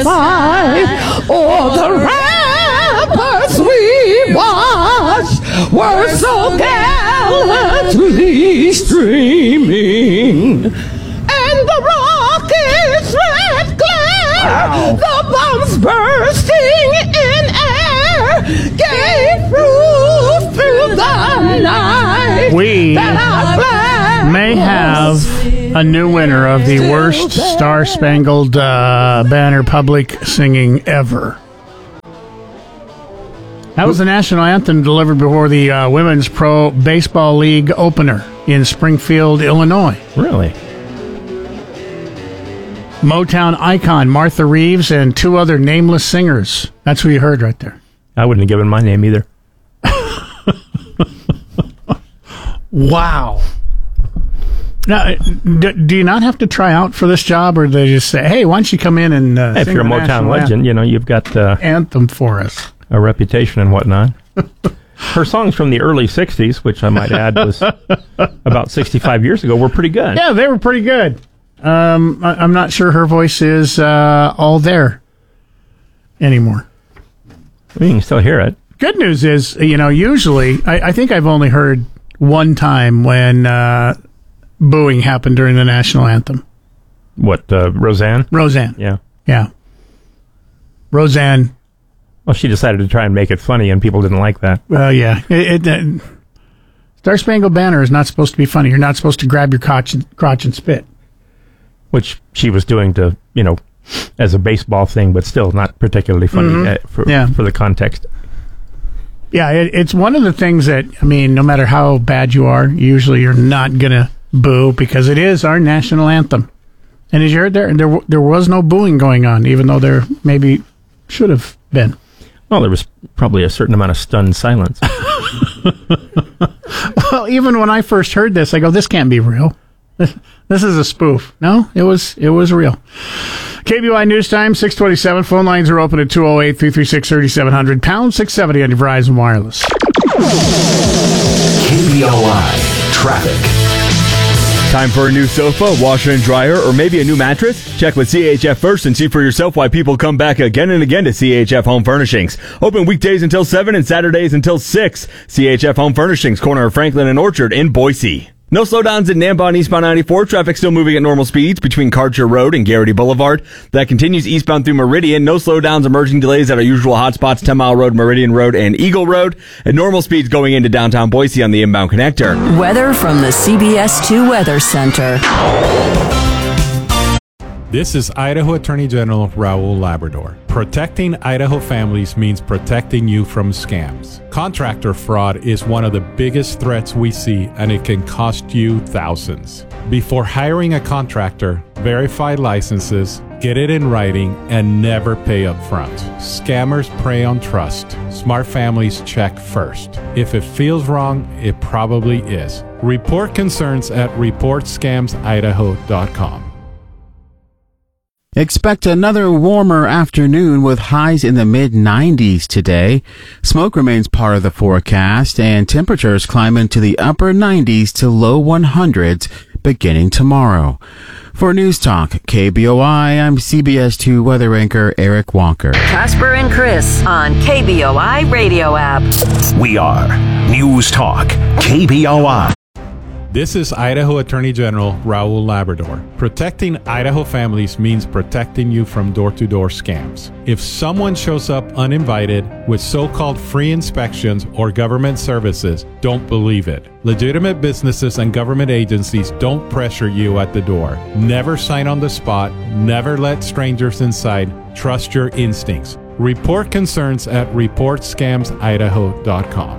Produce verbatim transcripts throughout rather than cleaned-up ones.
By all the rappers we watched were so gallantly streaming, and the rocket's red glare, wow. The bombs bursting in air, gave proof through the night. We that our flag may have a new winner of the worst Star-Spangled uh, Banner public singing ever. That was the national anthem delivered before the uh, Women's Pro Baseball League opener in Springfield, Illinois. Really? Motown icon Martha Reeves and two other nameless singers. That's who you heard right there. I wouldn't have given my name either. Wow. Now, do, do you not have to try out for this job, or do they just say, hey, why don't you come in and uh, hey, sing if you're a the Motown national legend, anthem, you know, you've got uh, anthem for us. A reputation and whatnot. Her songs from the early sixties, which I might add was about sixty-five years ago, were pretty good. Yeah, they were pretty good. Um, I, I'm not sure her voice is uh, all there anymore. Well, you can still hear it. Good news is, you know, usually, I, I think I've only heard one time when uh, booing happened during the national anthem. What, uh, Roseanne? Roseanne. Yeah. Yeah. Roseanne. Well, she decided to try and make it funny, and people didn't like that. Well, yeah. It, it, uh, Star Spangled Banner is not supposed to be funny. You're not supposed to grab your crotch and, crotch and spit. Which she was doing to, you know, as a baseball thing, but still not particularly funny Mm-hmm. uh, for, yeah. for the context. Yeah, it, it's one of the things that, I mean, no matter how bad you are, usually you're not going to boo because it is our national anthem. And as you heard there, there, there was no booing going on, even though there maybe should have been. Well, there was probably a certain amount of stunned silence. Well, even when I first heard this, I go, this can't be real. This, this is a spoof. No, it was it was real. K B O I News Time, six twenty-seven. Phone lines are open at two oh eight, three three six, three seven zero zero, pound six seventy on your Verizon Wireless. K B O I Traffic. Time for a new sofa, washer and dryer, or maybe a new mattress? Check with C H F first and see for yourself why people come back again and again to C H F Home Furnishings. Open weekdays until seven and Saturdays until six. C H F Home Furnishings, corner of Franklin and Orchard in Boise. No slowdowns in Nampa on eastbound ninety-four. Traffic still moving at normal speeds between Karcher Road and Garrity Boulevard. That continues eastbound through Meridian. No slowdowns, emerging delays at our usual hotspots, ten mile Road, Meridian Road, and Eagle Road. At normal speeds going into downtown Boise on the inbound connector. Weather from the C B S two Weather Center. This is Idaho Attorney General Raul Labrador. Protecting Idaho families means protecting you from scams. Contractor fraud is one of the biggest threats we see, and it can cost you thousands. Before hiring a contractor, verify licenses, get it in writing, and never pay up front. Scammers prey on trust. Smart families check first. If it feels wrong, it probably is. Report concerns at report scams idaho dot com. Expect another warmer afternoon with highs in the mid nineties today. Smoke remains part of the forecast, and temperatures climb into the upper nineties to low one hundreds beginning tomorrow. For News Talk K B O I, I'm C B S two weather anchor Eric Walker. Casper and Chris on K B O I radio app. We are News Talk K B O I. This is Idaho Attorney General Raul Labrador. Protecting Idaho families means protecting you from door-to-door scams. If someone shows up uninvited with so-called free inspections or government services, don't believe it. Legitimate businesses and government agencies don't pressure you at the door. Never sign on the spot. Never let strangers inside. Trust your instincts. Report concerns at report scams idaho dot com.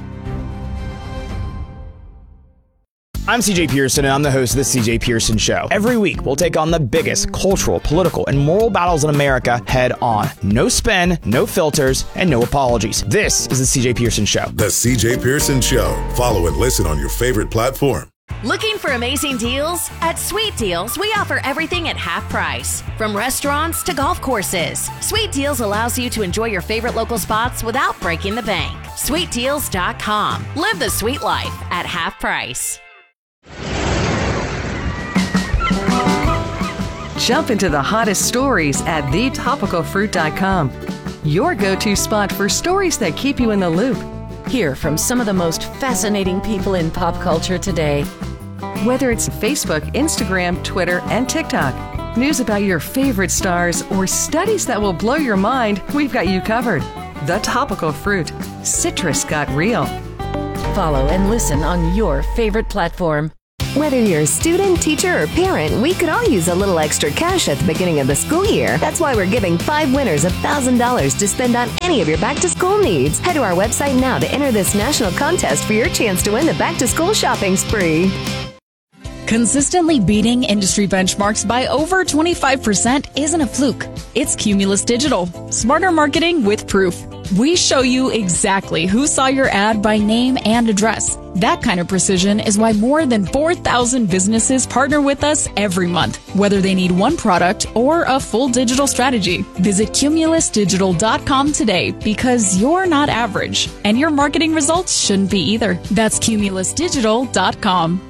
I'm C J Pearson, and I'm the host of The C J Pearson Show. Every week, we'll take on the biggest cultural, political, and moral battles in America head on. No spin, no filters, and no apologies. This is The C J Pearson Show. The C J Pearson Show. Follow and listen on your favorite platform. Looking for amazing deals? At Sweet Deals, we offer everything at half price. From restaurants to golf courses, Sweet Deals allows you to enjoy your favorite local spots without breaking the bank. sweet deals dot com. Live the sweet life at half price. Jump into the hottest stories at the topical fruit dot com. Your go-to spot for stories that keep you in the loop. Hear from some of the most fascinating people in pop culture today. Whether it's Facebook, Instagram, Twitter, and TikTok, news about your favorite stars, or studies that will blow your mind, we've got you covered. The Topical Fruit. Citrus got real. Follow and listen on your favorite platform. Whether you're a student, teacher, or parent, we could all use a little extra cash at the beginning of the school year. That's why we're giving five winners one thousand dollars to spend on any of your back-to-school needs. Head to our website now to enter this national contest for your chance to win the back-to-school shopping spree. Consistently beating industry benchmarks by over twenty-five percent isn't a fluke. It's Cumulus Digital. Smarter marketing with proof. We show you exactly who saw your ad by name and address. That kind of precision is why more than four thousand businesses partner with us every month, whether they need one product or a full digital strategy. Visit cumulus digital dot com today because you're not average, and your marketing results shouldn't be either. That's cumulus digital dot com.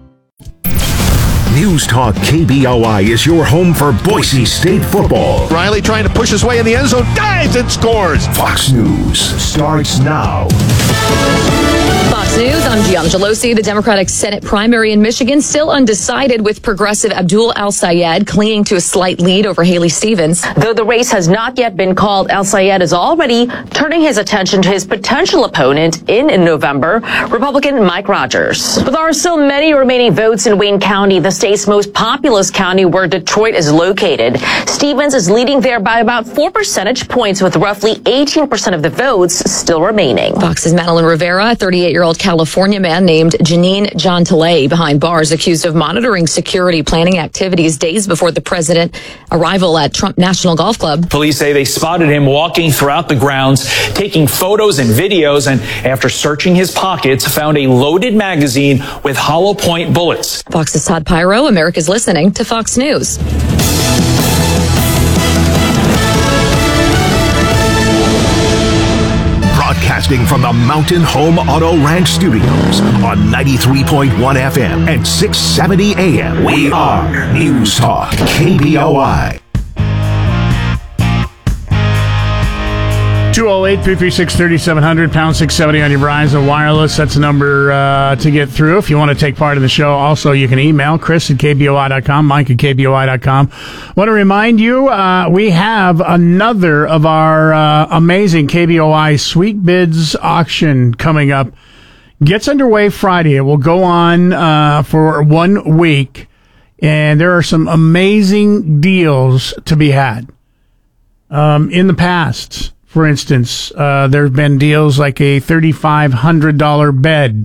News Talk K B O I is your home for Boise State football. Riley trying to push his way in the end zone, dives and scores. Fox News starts now. Fox News, I'm Gianna Gelosi. The Democratic Senate primary in Michigan still undecided, with progressive Abdul El-Sayed clinging to a slight lead over Haley Stevens. Though the race has not yet been called, El-Sayed is already turning his attention to his potential opponent in, in November, Republican Mike Rogers. But there are still many remaining votes in Wayne County, the state's most populous county where Detroit is located. Stevens is leading there by about four percentage points, with roughly eighteen percent of the votes still remaining. Fox's Madeline Rivera, a thirty-eight-year-old California man named Janine Jontalay, behind bars accused of monitoring security planning activities days before the president's arrival at Trump National Golf Club. Police say they spotted him walking throughout the grounds, taking photos and videos, and after searching his pockets, found a loaded magazine with hollow point bullets. Fox's Todd Pyro, America's listening to Fox News. Broadcasting from the Mountain Home Auto Ranch Studios on ninety-three point one F M and six seventy A M. We are News Talk K B O I. two oh eight, three three six, three seven zero zero, pound six seventy on your Verizon Wireless. That's the number uh, to get through if you want to take part in the show. Also, you can email Chris at K B O I dot com, Mike at K B O I dot com. Want to remind you, uh, we have another of our uh, amazing K B O I Sweet Bids auction coming up. Gets underway Friday. It will go on uh, for one week, and there are some amazing deals to be had. Um, in the past, for instance, uh, there have been deals like a three thousand five hundred dollars bed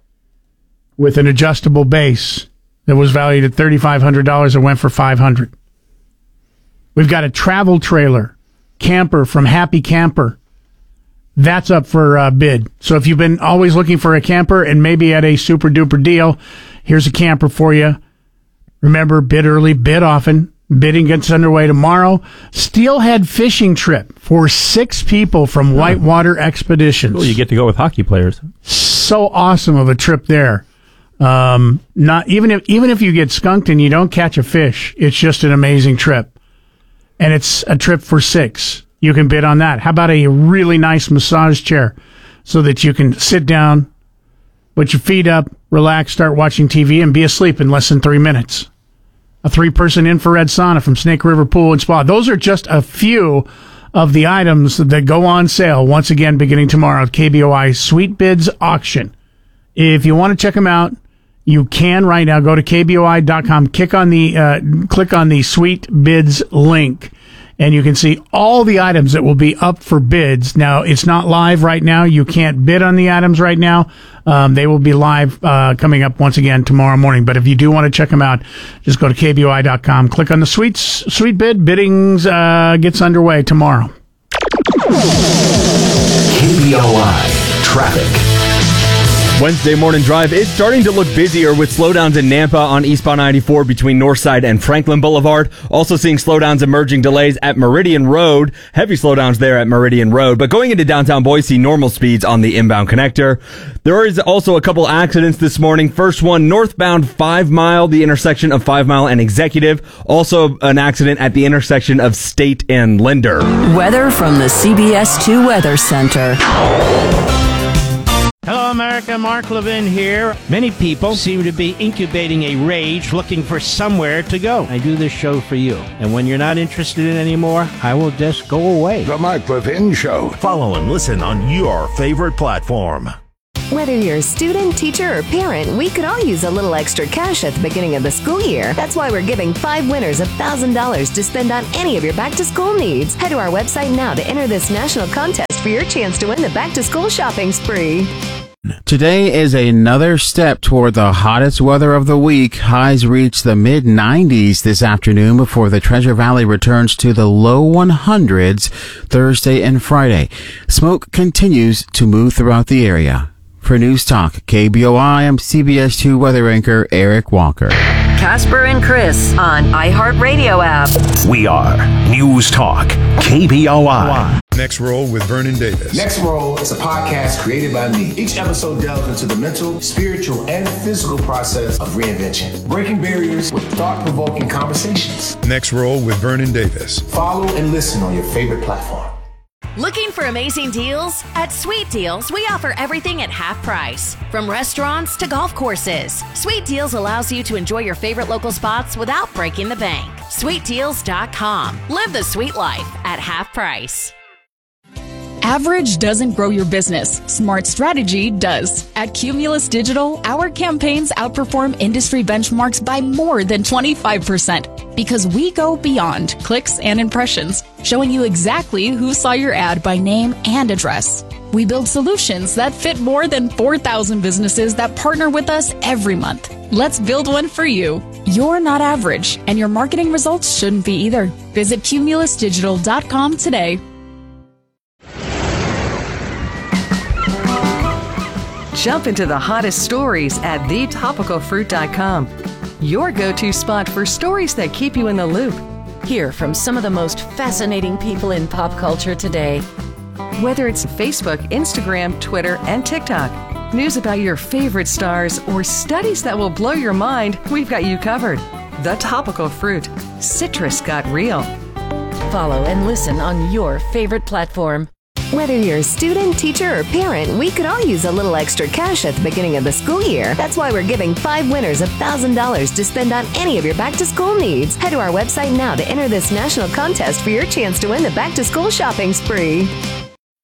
with an adjustable base that was valued at three thousand five hundred dollars and went for five hundred dollars. We've got a travel trailer camper from Happy Camper. That's up for uh, bid. So if you've been always looking for a camper and maybe at a super duper deal, here's a camper for you. Remember, bid early, bid often. Bidding gets underway tomorrow. Steelhead fishing trip for six people from Whitewater Expeditions. Cool, you get to go with hockey players. So awesome of a trip there. Um, not even if even if you get skunked and you don't catch a fish, it's just an amazing trip. And it's a trip for six. You can bid on that. How about a really nice massage chair so that you can sit down, put your feet up, relax, start watching T V, and be asleep in less than three minutes. A three-person infrared sauna from Snake River Pool and Spa. Those are just a few of the items that go on sale once again beginning tomorrow at K B O I Sweet Bids Auction. If you want to check them out, you can right now. Go to K B O I dot com, click on the uh, click on the Sweet Bids link, and you can see all the items that will be up for bids. Now, it's not live right now. You can't bid on the items right now. Um, they will be live uh, coming up once again tomorrow morning. But if you do want to check them out, just go to K B O I dot com, click on the Sweet, sweet Bid. Biddings uh, gets underway tomorrow. K B O I Traffic. Wednesday morning drive is starting to look busier with slowdowns in Nampa on eastbound ninety-four between Northside and Franklin Boulevard. Also seeing slowdowns emerging delays at Meridian Road. Heavy slowdowns there at Meridian Road. But going into downtown Boise, normal speeds on the inbound connector. There is also a couple accidents this morning. First one, northbound five mile, the intersection of five mile and Executive. Also an accident at the intersection of State and Linder. Weather from the C B S two Weather Center. Hello, America. Mark Levin here. Many people seem to be incubating a rage looking for somewhere to go. I do this show for you. And when you're not interested in it anymore, I will just go away. The Mark Levin Show. Follow and listen on your favorite platform. Whether you're a student, teacher, or parent, we could all use a little extra cash at the beginning of the school year. That's why we're giving five winners one thousand dollars to spend on any of your back-to-school needs. Head to our website now to enter this national contest for your chance to win the back-to-school shopping spree. Today is another step toward the hottest weather of the week. Highs reach the mid nineties this afternoon before the Treasure Valley returns to the low hundreds Thursday and Friday. Smoke continues to move throughout the area. For News Talk K B O I, I'm C B S two weather anchor Eric Walker. Casper and Chris on iHeartRadio app. We are News Talk K B O I. Next Roll with Vernon Davis. Next Roll is a podcast created by me. Each episode delves into the mental, spiritual, and physical process of reinvention, breaking barriers with thought-provoking conversations. Next Roll with Vernon Davis. Follow and listen on your favorite platform. Looking for amazing deals? At Sweet Deals, we offer everything at half price. From restaurants to golf courses, Sweet Deals allows you to enjoy your favorite local spots without breaking the bank. sweet deals dot com. Live the sweet life at half price. Average doesn't grow your business. Smart strategy does. At Cumulus Digital, our campaigns outperform industry benchmarks by more than twenty-five percent because we go beyond clicks and impressions, showing you exactly who saw your ad by name and address. We build solutions that fit more than four thousand businesses that partner with us every month. Let's build one for you. You're not average, and your marketing results shouldn't be either. Visit cumulus digital dot com today. Jump into the hottest stories at the topical fruit dot com. Your go-to spot for stories that keep you in the loop. Hear from some of the most fascinating people in pop culture today. Whether it's Facebook, Instagram, Twitter, and TikTok, news about your favorite stars, or studies that will blow your mind, we've got you covered. The Topical Fruit. Citrus got real. Follow and listen on your favorite platform. Whether you're a student, teacher, or parent, we could all use a little extra cash at the beginning of the school year. That's why we're giving five winners one thousand dollars to spend on any of your back-to-school needs. Head to our website now to enter this national contest for your chance to win the back-to-school shopping spree.